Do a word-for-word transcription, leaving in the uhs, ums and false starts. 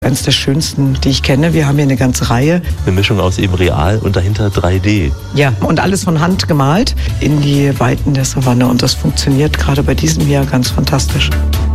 Eines der schönsten, die ich kenne. Wir haben hier eine ganze Reihe. Eine Mischung aus eben real und dahinter drei D. Ja, und alles von Hand gemalt in die Weiten der Savanne. Und das funktioniert gerade bei diesem hier ganz fantastisch.